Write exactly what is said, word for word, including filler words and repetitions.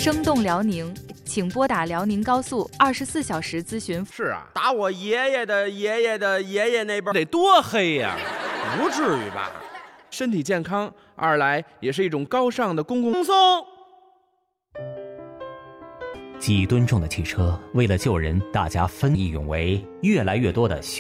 生动辽宁，请拨打辽宁高速二十四小时咨询。 是啊，打我爷爷的爷爷的爷爷那辈得多黑呀、啊，不至于吧？身体健康，二来也是一种高尚的公共放松。 几吨重的汽车，为了救人，大家分义勇为，越来越多的血。